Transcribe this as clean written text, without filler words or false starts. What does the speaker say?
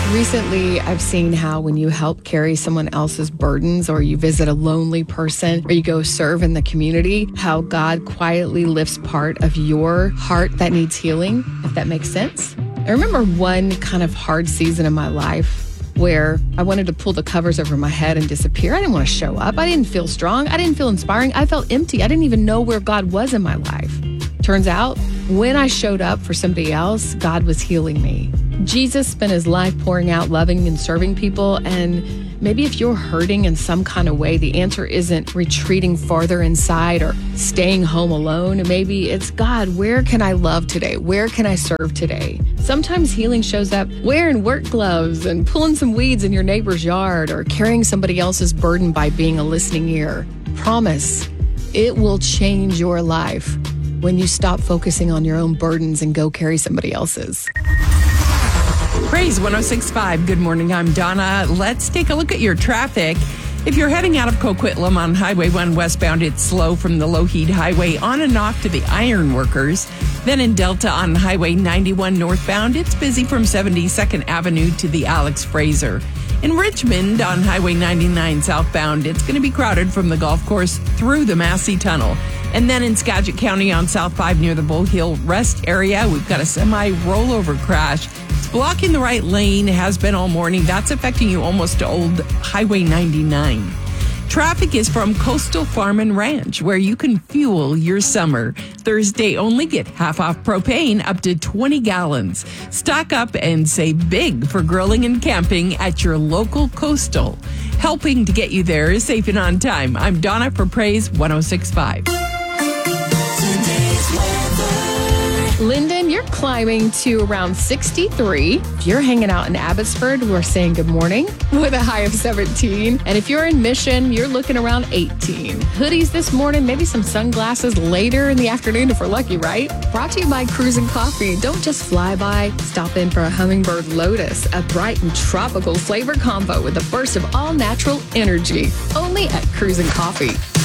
Recently, I've seen how when you help carry someone else's burdens or you visit a lonely person or you go serve in the community, how God quietly lifts part of your heart that needs healing, if that makes sense. I remember one kind of hard season in my life where I wanted to pull the covers over my head and disappear. I didn't want to show up. I didn't feel strong. I didn't feel inspiring. I felt empty. I didn't even know where God was in my life. Turns out, when I showed up for somebody else, God was healing me. Jesus spent his life pouring out, loving, and serving people. And maybe if you're hurting in some kind of way, the answer isn't retreating farther inside or staying home alone. Maybe it's, God, where can I love today? Where can I serve today? Sometimes healing shows up wearing work gloves and pulling some weeds in your neighbor's yard or carrying somebody else's burden by being a listening ear. Promise, it will change your life when you stop focusing on your own burdens and go carry somebody else's. Praise 106.5. Good morning. I'm Donna. Let's take a look at your traffic. If you're heading out of Coquitlam on Highway 1 westbound, it's slow from the Lougheed Highway on and off to the Iron Workers. Then in Delta on Highway 91 northbound, it's busy from 72nd Avenue to the Alex Fraser. In Richmond on Highway 99 southbound, it's going to be crowded from the golf course through the Massey Tunnel. And then in Skagit County on South 5 near the Bull Hill Rest area, we've got a semi-rollover crash. It's blocking the right lane, has been all morning. That's affecting you almost to old Highway 99. Traffic is from Coastal Farm and Ranch, where you can fuel your summer. Thursday only, get half off propane up to 20 gallons. Stock up and save big for grilling and camping at your local Coastal. Helping to get you there safe and on time. I'm Donna for Praise 106.5. Linden, you're climbing to around 63. If you're hanging out in Abbotsford, we're saying good morning with a high of 17. And if you're in Mission, you're looking around 18. Hoodies this morning, maybe some sunglasses later in the afternoon if we're lucky, right? Brought to you by Cruisin' Coffee. Don't just fly by. Stop in for a Hummingbird Lotus, a bright and tropical flavor combo with a burst of all-natural energy. Only at Cruisin' Coffee.